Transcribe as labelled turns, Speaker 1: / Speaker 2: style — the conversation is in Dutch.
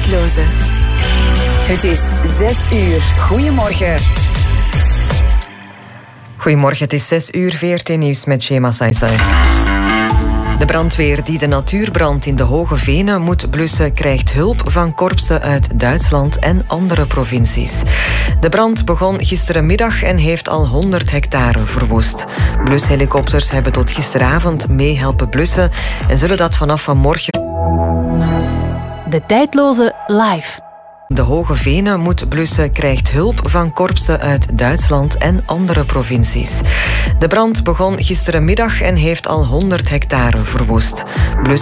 Speaker 1: tijdloze. Het is 6 uur. Goedemorgen.
Speaker 2: Goedemorgen, het is 6 uur, VRT Nieuws met Shema Saisai. De brandweer die de natuurbrand in de Hoge Venen moet blussen, krijgt hulp van korpsen uit Duitsland en andere provincies. De brand begon gisterenmiddag en heeft al 100 hectare verwoest. Blushelikopters hebben tot gisteravond mee helpen blussen en zullen dat vanaf vanmorgen...
Speaker 3: De tijdloze live.
Speaker 2: De Hoge Venen moet blussen, krijgt hulp van korpsen uit Duitsland en andere provincies. De brand begon gisterenmiddag en heeft al 100 hectare verwoest.